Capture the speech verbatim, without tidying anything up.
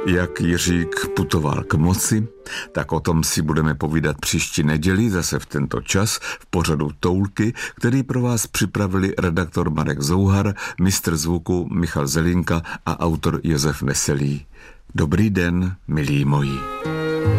Jak Jiřík putoval k moci, tak o tom si budeme povídat příští neděli, zase v tento čas, v pořadu Toulky, který pro vás připravili redaktor Marek Zouhar, mistr zvuku Michal Zelinka a autor Josef Veselý. Dobrý den, milí moji.